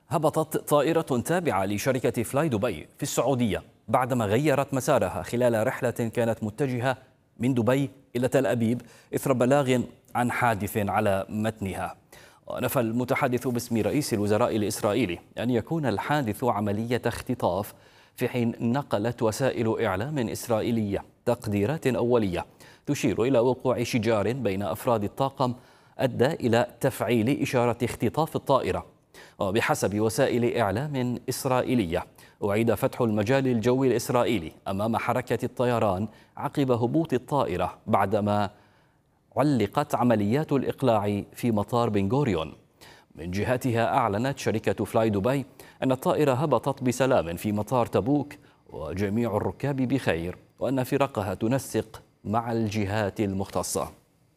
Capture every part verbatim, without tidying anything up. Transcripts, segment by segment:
هبطت طائرة تابعة لشركة فلاي دبي في السعودية بعدما غيرت مسارها خلال رحلة كانت متجهة من دبي إلى تل أبيب إثر بلاغ عن حادث على متنها. ونفى المتحدث باسم رئيس الوزراء الإسرائيلي أن يكون الحادث عملية اختطاف، في حين نقلت وسائل إعلام إسرائيلية تقديرات أولية تشير إلى وقوع شجار بين أفراد الطاقم أدى إلى تفعيل إشارة اختطاف الطائرة. وبحسب وسائل إعلام إسرائيلية أعيد فتح المجال الجوي الإسرائيلي أمام حركة الطيران عقب هبوط الطائرة بعدما علقت عمليات الإقلاع في مطار بن غوريون. من جهتها أعلنت شركة فلاي دبي أن الطائرة هبطت بسلام في مطار تبوك وجميع الركاب بخير، وأن فرقها تنسق مع الجهات المختصة.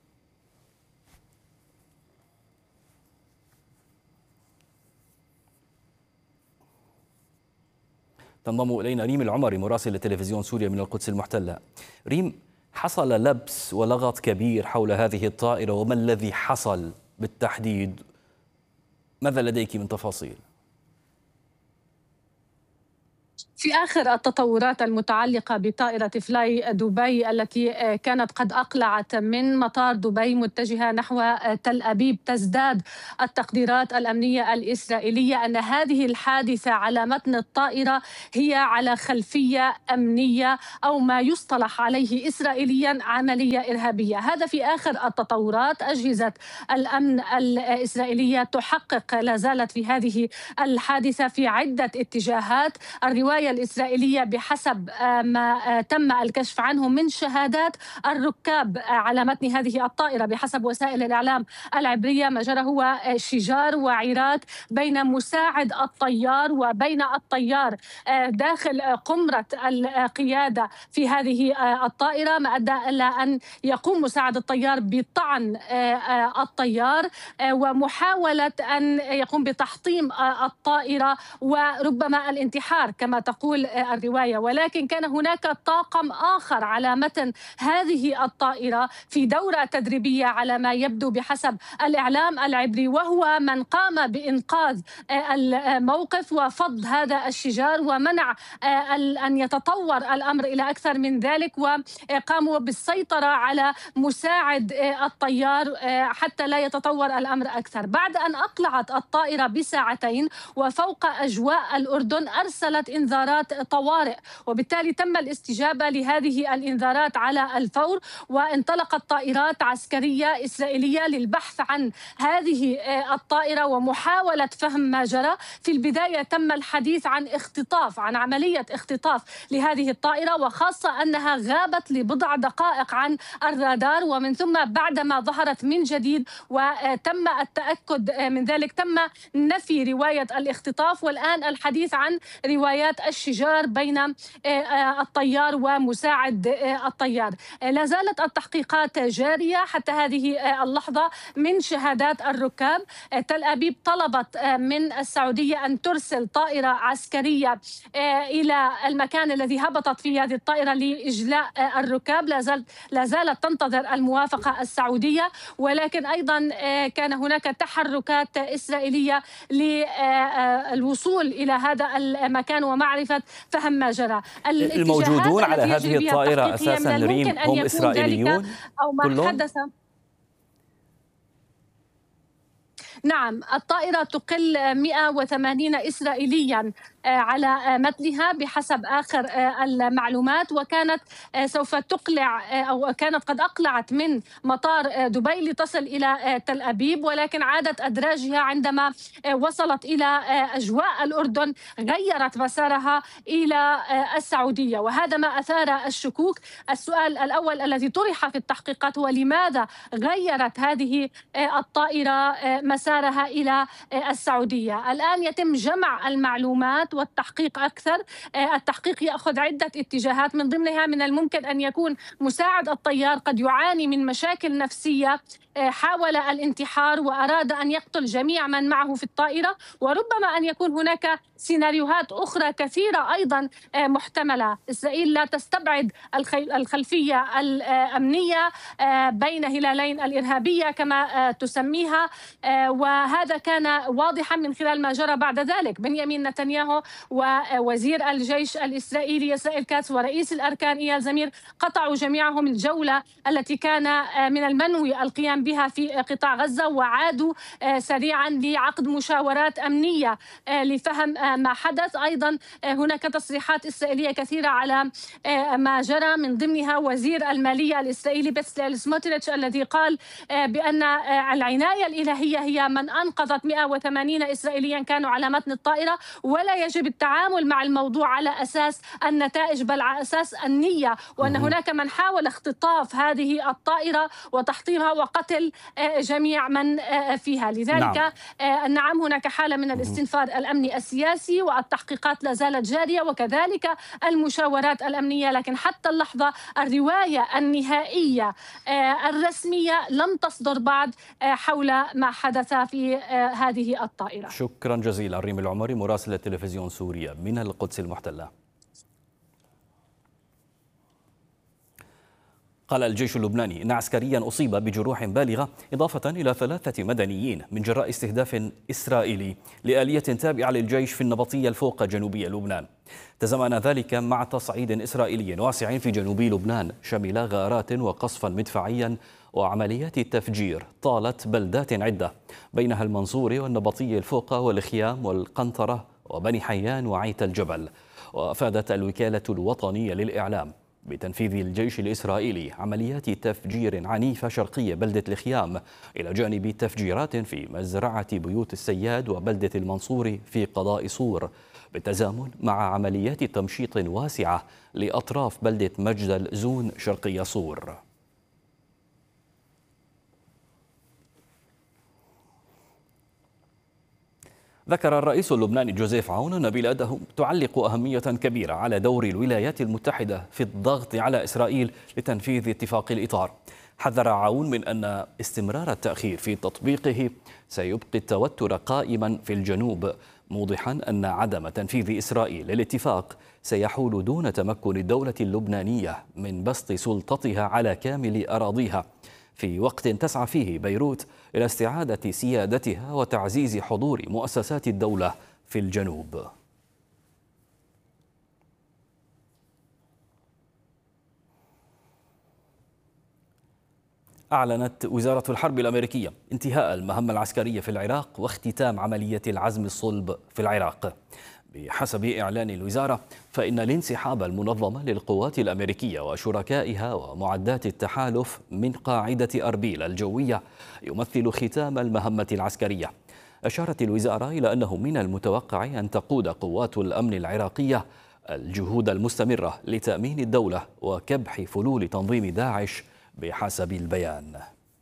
تنضم إلينا ريم العمري مراسل تلفزيون سوريا من القدس المحتلة. ريم، حصل لبس ولغط كبير حول هذه الطائرة، وما الذي حصل بالتحديد؟ ماذا لديك من تفاصيل؟ في آخر التطورات المتعلقة بطائرة فلاي دبي التي كانت قد أقلعت من مطار دبي متجهة نحو تل أبيب، تزداد التقديرات الأمنية الإسرائيلية أن هذه الحادثة على متن الطائرة هي على خلفية أمنية أو ما يصطلح عليه إسرائيليا عملية إرهابية. هذا في آخر التطورات. أجهزة الأمن الإسرائيلية تحقق لا زالت في هذه الحادثة في عدة اتجاهات. الرواية الإسرائيلية بحسب ما تم الكشف عنه من شهادات الركاب على متن هذه الطائرة بحسب وسائل الإعلام العبرية، ما جرى هو شجار وعراك بين مساعد الطيار وبين الطيار داخل قمرة القيادة في هذه الطائرة، ما أدى إلى أن يقوم مساعد الطيار بطعن الطيار ومحاولة أن يقوم بتحطيم الطائرة وربما الانتحار كما تقول الرواية. ولكن كان هناك طاقم آخر على متن هذه الطائرة في دورة تدريبية على ما يبدو بحسب الإعلام العبري، وهو من قام بإنقاذ الموقف وفض هذا الشجار ومنع أن يتطور الأمر إلى أكثر من ذلك، وقاموا بالسيطرة على مساعد الطيار حتى لا يتطور الأمر أكثر. بعد أن أقلعت الطائرة بساعتين وفوق أجواء الأردن أرسلت إنذارات طوارئ، وبالتالي تم الاستجابة لهذه الإنذارات على الفور، وانطلقت طائرات عسكرية إسرائيلية للبحث عن هذه الطائرة ومحاولة فهم ما جرى. في البداية تم الحديث عن اختطاف، عن عملية اختطاف لهذه الطائرة، وخاصة أنها غابت لبضع دقائق عن الرادار، ومن ثم بعدما ظهرت من جديد وتم التأكد من ذلك تم نفي رواية الاختطاف، والآن الحديث عن روايات الشجار بين الطيار ومساعد الطيار. لا زالت التحقيقات جارية حتى هذه اللحظة. من شهادات الركاب، تل أبيب طلبت من السعودية أن ترسل طائرة عسكرية إلى المكان الذي هبطت فيه هذه الطائرة لإجلاء الركاب. لا زالت لا زالت تنتظر الموافقة السعودية، ولكن أيضا كان هناك تحركات إسرائيلية للوصول إلى هذا المكان ومعرفة فهم ما جرى. الموجودون على هذه الطائرة أساسا ريم هم إسرائيليون أو ما كلهم؟ حدث نعم، الطائرة تقل مئة وثمانين إسرائيليا على متنها بحسب آخر المعلومات، وكانت سوف تقلع أو كانت قد أقلعت من مطار دبي لتصل إلى تل أبيب، ولكن عادت أدراجها عندما وصلت إلى أجواء الأردن غيرت مسارها إلى السعودية، وهذا ما أثار الشكوك. السؤال الأول الذي طرح في التحقيقات هو لماذا غيرت هذه الطائرة مسارها إلى السعودية؟ الآن يتم جمع المعلومات والتحقيق أكثر. التحقيق يأخذ عدة اتجاهات، من ضمنها من الممكن أن يكون مساعد الطيار قد يعاني من مشاكل نفسية، حاول الانتحار وأراد أن يقتل جميع من معه في الطائرة، وربما أن يكون هناك سيناريوهات أخرى كثيرة أيضا محتملة. إسرائيل لا تستبعد الخلفية الأمنية بين هلالين الإرهابية كما تسميها، وهذا كان واضحا من خلال ما جرى بعد ذلك. بنيامين نتنياهو ووزير الجيش الإسرائيلي إسرائيل كاتس ورئيس الأركان إيال زمير قطعوا جميعهم الجولة التي كان من المنوي القيام بها في قطاع غزة، وعادوا سريعا لعقد مشاورات أمنية لفهم ما حدث. أيضا هناك تصريحات إسرائيلية كثيرة على ما جرى، من ضمنها وزير المالية الإسرائيلي بيتسليل سموتريتش الذي قال بأن العناية الإلهية هي من أنقذت مئة وثمانين إسرائيليا كانوا على متن الطائرة، ولا يجب التعامل مع الموضوع على أساس النتائج بل على أساس النية، وأن هناك من حاول اختطاف هذه الطائرة وتحطيمها وقتل جميع من فيها. لذلك نعم, نعم هناك حالة من الاستنفار الأمني السياسي والتحقيقات لا زالت جارية وكذلك المشاورات الأمنية، لكن حتى اللحظة الرواية النهائية الرسمية لم تصدر بعد حول ما حدث في هذه الطائرة. شكرا جزيلا ريم العمري مراسلة تلفزيون سوريا من القدس المحتلة. قال الجيش اللبناني إن عسكريا أصيب بجروح بالغة إضافة إلى ثلاثة مدنيين من جراء استهداف إسرائيلي لآلية تابعة للجيش في النبطية الفوق جنوبية لبنان. تزامن ذلك مع تصعيد إسرائيلي واسع في جنوب لبنان شمل غارات وقصفا مدفعيا وعمليات تفجير طالت بلدات عدة بينها المنصوري والنبطية الفوق والخيام والقنطرة وبني حيان وعيت الجبل. وأفادت الوكالة الوطنية للإعلام بتنفيذ الجيش الإسرائيلي عمليات تفجير عنيفة شرقية بلدة الخيام إلى جانب تفجيرات في مزرعة بيوت السياد وبلدة المنصوري في قضاء صور، بالتزامن مع عمليات تمشيط واسعة لأطراف بلدة مجدل زون شرقية صور. ذكر الرئيس اللبناني جوزيف عون أن بلاده تعلق أهمية كبيرة على دور الولايات المتحدة في الضغط على إسرائيل لتنفيذ اتفاق الإطار. حذر عون من أن استمرار التأخير في تطبيقه سيبقي التوتر قائما في الجنوب، موضحا أن عدم تنفيذ إسرائيل للاتفاق سيحول دون تمكن الدولة اللبنانية من بسط سلطتها على كامل أراضيها، في وقت تسعى فيه بيروت إلى استعادة سيادتها وتعزيز حضور مؤسسات الدولة في الجنوب. أعلنت وزارة الحرب الأمريكية انتهاء المهمة العسكرية في العراق واختتام عملية العزم الصلب في العراق. بحسب إعلان الوزارة فإن الانسحاب المنظم للقوات الأمريكية وشركائها ومعدات التحالف من قاعدة أربيل الجوية يمثل ختام المهمة العسكرية. أشارت الوزارة إلى أنه من المتوقع أن تقود قوات الأمن العراقية الجهود المستمرة لتأمين الدولة وكبح فلول تنظيم داعش بحسب البيان.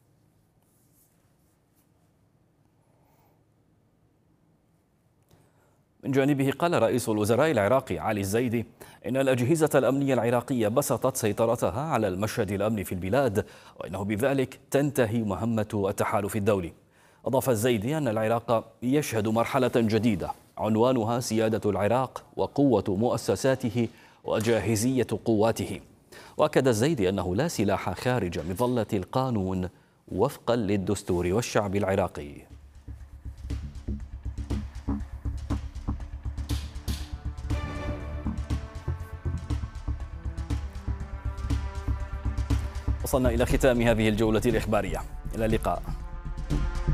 من جانبه قال رئيس الوزراء العراقي علي الزيدي إن الأجهزة الأمنية العراقية بسطت سيطرتها على المشهد الأمني في البلاد، وإنه بذلك تنتهي مهمة التحالف الدولي. أضاف الزيدي أن العراق يشهد مرحلة جديدة عنوانها سيادة العراق وقوة مؤسساته وجاهزية قواته. وأكد الزيدي أنه لا سلاح خارج مظلة القانون وفقا للدستور والشعب العراقي. وصلنا إلى ختام هذه الجولة الإخبارية، إلى اللقاء.